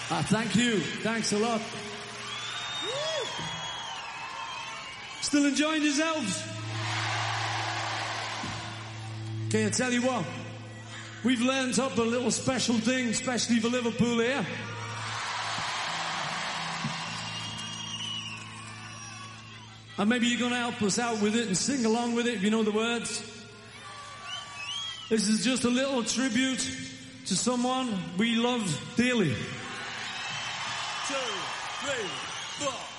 Thank you. Thanks a lot. Still enjoying yourselves? Okay, I tell you what. We've learned up a little special thing, especially for Liverpool here. And maybe you're going to help us out with it and sing along with it if you know the words. This is just a little tribute to someone we love dearly. 2, 3, 4.